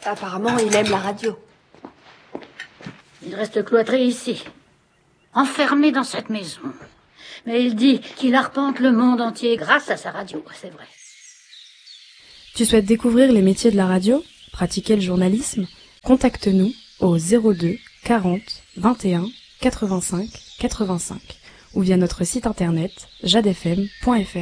Apparemment, il aime la radio. Il reste cloîtré ici, enfermé dans cette maison. Mais il dit qu'il arpente le monde entier grâce à sa radio, c'est vrai. Tu souhaites découvrir les métiers de la radio, pratiquer le journalisme? Contacte-nous au 02 40 21 85 85 ou via notre site internet jadefm.fr.